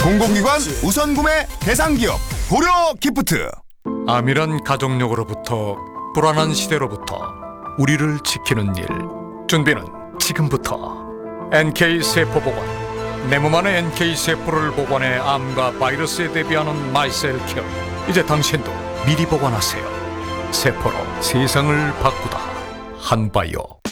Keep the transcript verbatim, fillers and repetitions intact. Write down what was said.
공공기관 우선 구매 대상 기업 고려 기프트. 암이란 가족력으로부터 불안한 시대로부터 우리를 지키는 일. 준비는 지금부터. 엔케이 세포 보관. 내 몸 안의 엔케이 세포를 보관해 암과 바이러스에 대비하는 마이셀 케어. 이제 당신도 미리 보관하세요. 세포로 세상을 바꾸다. 한바이오.